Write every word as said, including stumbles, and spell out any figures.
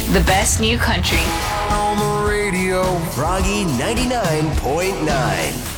the best new country. On the radio, Froggy ninety-nine point nine.